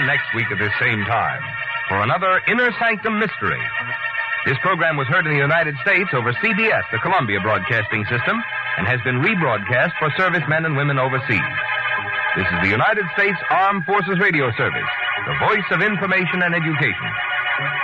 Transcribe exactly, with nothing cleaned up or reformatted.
next week at this same time for another Inner Sanctum Mystery. This program was heard in the United States over C B S, the Columbia Broadcasting System, and has been rebroadcast for servicemen and women overseas. This is the United States Armed Forces Radio Service, the voice of information and education.